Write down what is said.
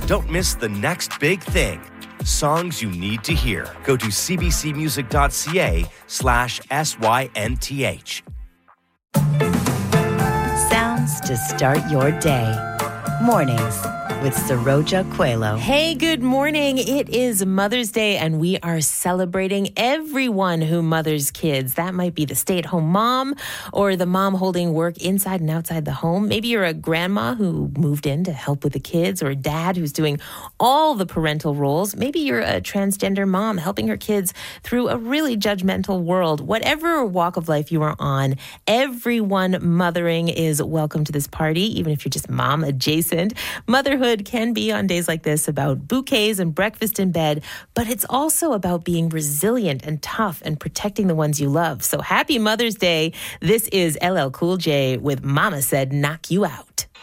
Don't miss the next big thing. Songs you need to hear. Go to cbcmusic.ca/SYNTH. Sounds to start your day. Mornings with Saroja Coelho. Hey, good morning. It is Mother's Day, and we are celebrating everyone who mothers kids. That might be the stay-at-home mom or the mom holding work inside and outside the home. Maybe you're a grandma who moved in to help with the kids, or a dad who's doing all the parental roles. Maybe you're a transgender mom helping her kids through a really judgmental world. Whatever walk of life you are on, everyone mothering is welcome to this party, even if you're just mom adjacent. Motherhood can be on days like this about bouquets and breakfast in bed, but it's also about being resilient and tough and protecting the ones you love. So happy Mother's Day. This is LL Cool J with Mama Said Knock You Out.